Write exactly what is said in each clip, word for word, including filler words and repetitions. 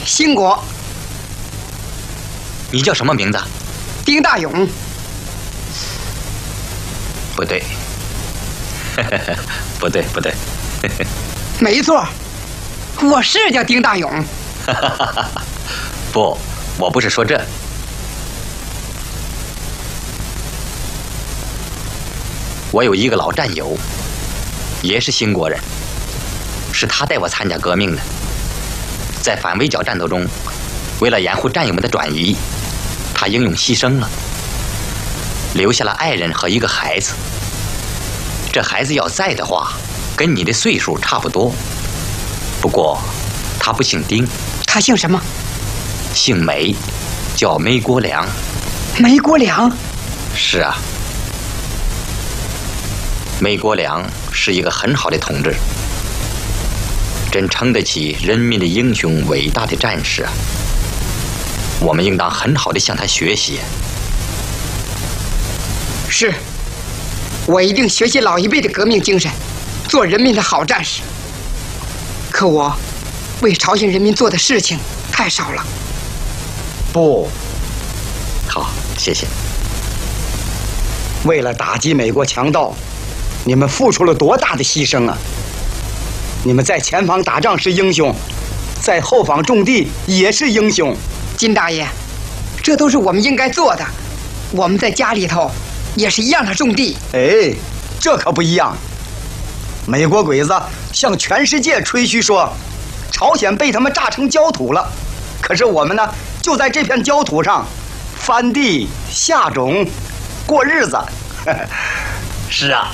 兴国。 你叫什么名字？ 丁大勇。 不对，不对，不对。 没错，我是叫丁大勇。 不，我不是说这。我有一个老战友，也是兴国人，是他带我参加革命的。在反围剿战斗中，为了掩护战友们的转移，他英勇牺牲了，留下了爱人和一个孩子。这孩子要在的话，跟你的岁数差不多。不过，他不姓丁， 他姓什么？ 姓梅，叫梅国良。 梅国良？ 是啊，梅国良是一个很好的同志，真称得起人民的英雄、伟大的战士啊！我们应当很好的向他学习。 是，我一定学习老一辈的革命精神，做人民的好战士。可我为朝鲜人民做的事情太少了。 不， 好，谢谢。 为了打击美国强盗，你们付出了多大的牺牲啊！你们在前方打仗是英雄，在后方种地也是英雄。 金大爷，这都是我们应该做的。我们在家里头也是一样的种地。 哎，这可不一样。美国鬼子向全世界吹嘘说，朝鲜被他们炸成焦土了。可是我们呢，就在这片焦土上翻地下种，过日子。 是啊，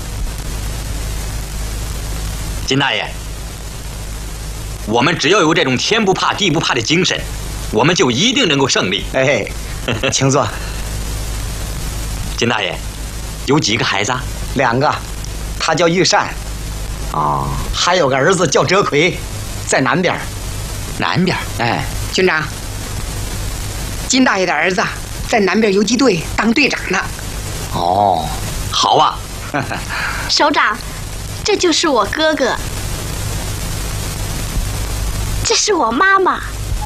金大爷，我们只要有这种天不怕地不怕的精神，我们就一定能够胜利。 哎，请坐。 金大爷，有几个孩子？ 两个，他叫玉善。 哦， 还有个儿子叫哲奎，在南边。 南边？ 哎， 军长，金大爷的儿子在南边游击队当队长呢。 哦，好啊。 首长，这就是我哥哥，这是我妈妈。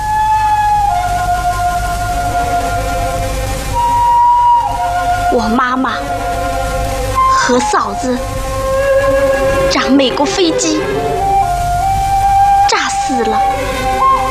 我妈妈和嫂子让美国飞机炸死了。